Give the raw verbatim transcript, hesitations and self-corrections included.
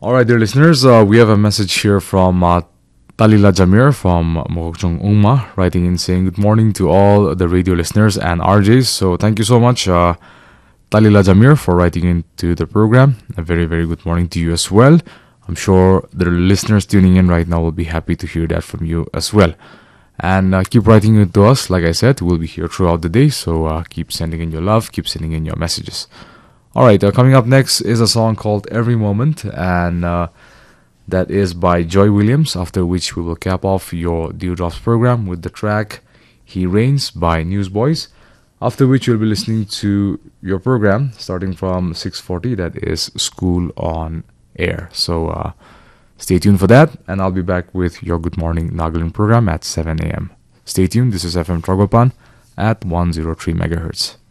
All right, dear listeners, uh, we have a message here from uh, Talila Jamir from Mokokchung Ungma, writing in saying good morning to all the radio listeners and R Js. So thank you so much, uh, Talila Jamir, for writing into the program. A very, very good morning to you as well. I'm sure the listeners tuning in right now will be happy to hear that from you as well. And uh, keep writing it to us. Like I said, we'll be here throughout the day, so uh, keep sending in your love, keep sending in your messages. All right, uh, coming up next is a song called Every Moment, and uh, that is by Joy Williams, after which we will cap off your Dewdrops program with the track He Reigns by Newsboys, after which you'll be listening to your program starting from six forty, that is School on Air. So uh, stay tuned for that, and I'll be back with your Good Morning Nagaland program at seven a.m. Stay tuned, this is F M Tragopan at one oh three megahertz.